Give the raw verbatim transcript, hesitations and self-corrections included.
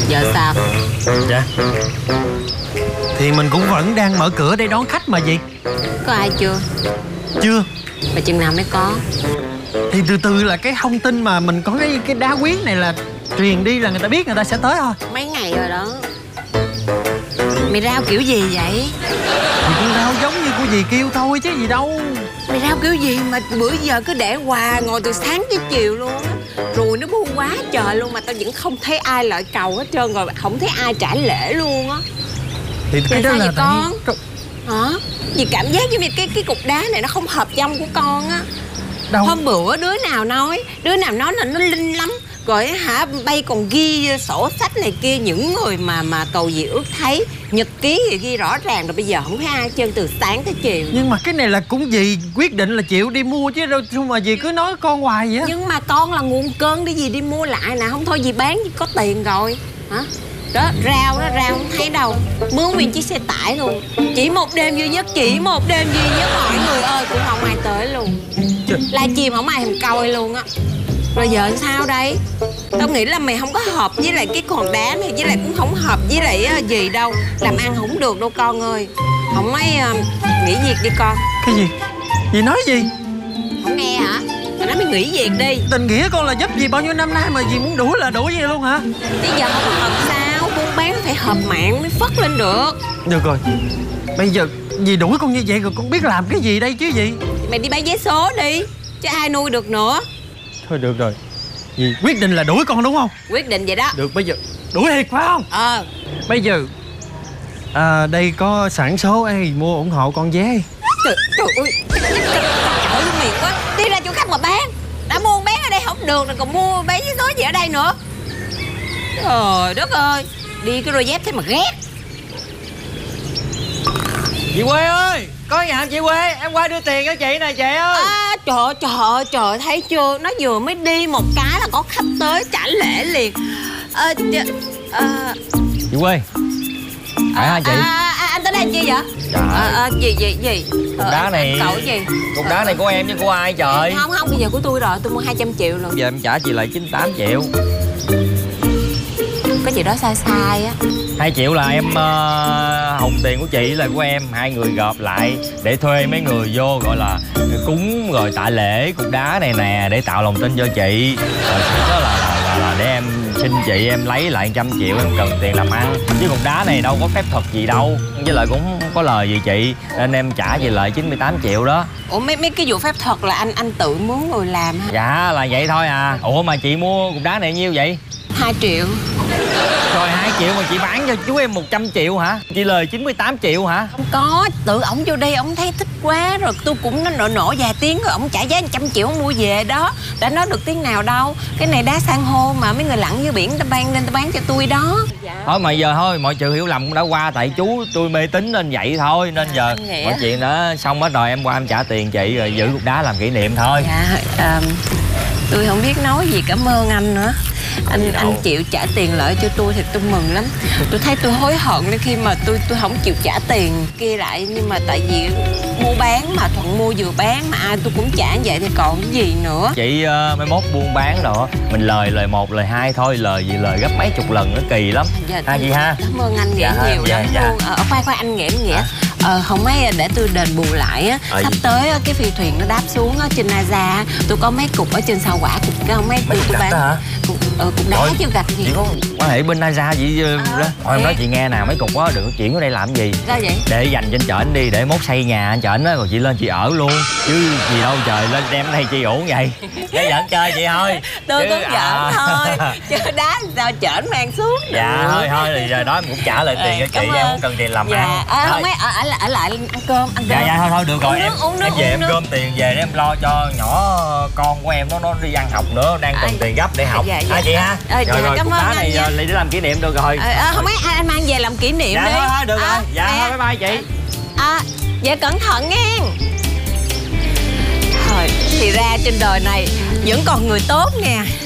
Giờ sao? Dạ thì mình cũng vẫn đang mở cửa để đón khách mà gì. Có ai chưa? Chưa. Mà chừng nào mới có? Thì từ từ là cái thông tin mà mình có cái cái đá quý này là truyền đi là người ta biết, người ta sẽ tới thôi. Mấy ngày rồi đó. Mày rao kiểu gì vậy? Thì con rau giống như của dì kêu thôi chứ gì đâu. Mày rao kiểu gì mà bữa giờ cứ để hoài, ngồi từ sáng tới chiều luôn á. Rồi nó bu quá trời luôn mà tao vẫn không thấy ai lại cầu hết trơn, rồi không thấy ai trả lễ luôn á. Thì cái đó là con tại... hả? Vì cảm giác như cái cái cục đá này nó không hợp trong của con á. Đâu? Hôm bữa đứa nào nói, đứa nào nói là nó linh lắm. Rồi hả, bay còn ghi sổ sách này kia, những người mà mà cầu gì ước thấy, nhật ký thì ghi rõ ràng. Rồi bây giờ không thấy ai hết trơn từ sáng tới chiều. Nhưng mà cái này là cũng dì quyết định là chịu đi mua chứ đâu mà dì cứ nói con hoài vậy á. Nhưng mà con là nguồn cơn để dì đi mua lại nè, không thôi dì bán có tiền rồi hả? Đó, rau đó, rau không thấy đâu. Mướn nguyên chiếc xe tải luôn. Chỉ một đêm duy nhất, chỉ một đêm duy nhất mọi người ơi, cũng không ai tới luôn. Live stream không ai thèm coi luôn á. Rồi giờ sao đây? Tao nghĩ là mày không có hợp với lại cái hòn đá này, với lại cũng không hợp với lại uh, gì đâu. Làm ăn không được đâu con ơi. Không mấy uh, nghỉ việc đi con. Cái gì? Dì nói gì? Không nghe hả? Tao nói mày nghỉ việc đi. Tình nghĩa con là giúp dì bao nhiêu năm nay mà dì muốn đuổi là đuổi vậy luôn hả? Bây giờ không hợp sao? Buôn bán phải hợp mạng mới phất lên được. Được rồi. Bây giờ dì đuổi con như vậy rồi con biết làm cái gì đây chứ gì? Mày đi bán vé số đi, chứ ai nuôi được nữa. Thôi được rồi. Dì quyết định là đuổi con đúng không? Quyết định vậy đó. Được, bây giờ đuổi thiệt phải không? Ờ. Bây giờ à, đây có sẵn số ấy, mua ủng hộ con vé. Trời, trời ơi, trời ơi miệng quá. Đi ra chỗ khác mà bán. Đã mua bán ở đây không được rồi còn mua bán vé số gì ở đây nữa. Trời đất ơi, đi cái đôi dép thế mà ghét. Chị Quê ơi, có nhà không chị Quê? Em qua đưa tiền cho chị nè chị ơi. À, trời ơi, trời ơi, trời thấy chưa? Nó vừa mới đi một cái là có khách tới trả lễ liền. Ờ, à, Chị Quê. Phải hả chị? À, à, anh tới đây anh chi vậy? Trời à, à, gì gì gì? Cục đá này. Cậu gì? Cục đá này của em chứ của ai trời? Không không, bây giờ của tôi rồi, tôi mua hai trăm triệu rồi. Giờ em trả chị lại chín mươi tám triệu. Có gì đó sai sai á. Hai triệu là em uh, hùng tiền của chị là của em. Hai người gộp lại để thuê mấy người vô gọi là cúng rồi tạ lễ cục đá này nè, để tạo lòng tin cho chị. Rồi đó là, là, là, là để em xin chị em lấy lại trăm triệu, em cần tiền làm ăn. Chứ cục đá này đâu có phép thuật gì đâu, với lại cũng không có lời gì chị, nên em trả chị lại chín mươi tám triệu đó. Ủa mấy mấy cái vụ phép thuật là anh anh tự muốn người làm hả? Dạ là vậy thôi à. Ủa mà chị mua cục đá này nhiêu vậy? Hai triệu. Rồi hai triệu mà chị bán cho chú em một trăm triệu hả? Chị lời chín mươi tám triệu hả? Không có, tự ổng vô đây ổng thấy thích quá rồi tôi cũng nó nổ nổ vài tiếng rồi ổng trả giá một trăm triệu ổng mua về đó. Đã nói được tiếng nào đâu. Cái này đá san hô mà mấy người lặn dưới biển ta bán nên ta bán cho tôi đó. Dạ. Thôi mà giờ thôi, mọi chuyện hiểu lầm cũng đã qua, tại chú tôi mê tín nên vậy thôi, nên giờ mọi chuyện đó xong hết rồi, em qua em trả tiền chị rồi giữ cục đá làm kỷ niệm thôi. Dạ, à, tôi không biết nói gì cảm ơn anh nữa. Anh anh chịu trả tiền lại cho tôi thì tôi mừng lắm. Tôi thấy tôi hối hận đến khi mà tôi tôi không chịu trả tiền kia lại, nhưng mà tại vì mua bán mà thuận mua vừa bán mà ai tôi cũng trả vậy thì còn cái gì nữa. Chị uh, mai mốt buôn bán rồi mình lời lời một lời hai thôi, lời gì lời gấp mấy chục lần nó kỳ lắm. Dạ, ha chị ha. Cảm ơn anh Nghĩa dạ, nhiều dạ, lắm dạ. luôn. Ờ khoan khoan anh Nghĩa anh Nghĩa. À. Ờ không mấy để tôi đền bù lại á. Ờ, sắp gì? tới á, cái phi thuyền nó đáp xuống á trên NASA, tôi có mấy cục ở trên sao hỏa, cục cái mấy tôi tôi bán hả? Cục, ờ, cục đá chứ gạch gì. Chị có quan hệ bên NASA gì à, đó. Thôi em nói chị nghe nè, mấy cục đó đừng có chuyển ở đây làm gì. Sao vậy? Để dành trên trển đi, để mốt xây nhà anh trển á rồi chị lên chị ở luôn. Chứ gì đâu trời, lên đem đây chị ổn vậy. Để giỡn chơi chị thôi. Tôi cũng giỡn à... thôi. Chứ đá sao trển mang xuống. Dạ được. Thôi thôi thì giờ đó em cũng trả lại tiền cho chị, em không cần tiền làm dạ. ăn. À, không mấy ở, ở, lại, ở lại ăn cơm ăn cơm. Dạ dạ thôi thôi được rồi, uống em nước, uống nước, em về uống em nước. gom tiền về để em lo cho nhỏ con của em, nó nó đi ăn học nữa, đang cần à, tiền gấp để học. Dạ, dạ. À, chị ha. À, rồi dạ, rồi cảm cục ơn đá anh này nha. lấy để làm kỷ niệm được rồi. À, à, không mấy anh, anh mang về làm kỷ niệm dạ, đi. Thôi, thôi được à, rồi. Dạ thôi bye bye chị. À dạ cẩn thận nghe. Thôi thì ra trên đời này vẫn còn người tốt nè.